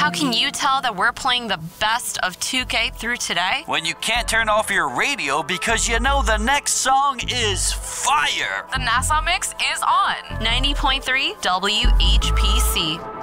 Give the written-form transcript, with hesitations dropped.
How can you tell that we're playing the best of 2K through today? When you can't turn off your radio because you know the next song is fire. The Nassau Mix is on 90.3 WHPC.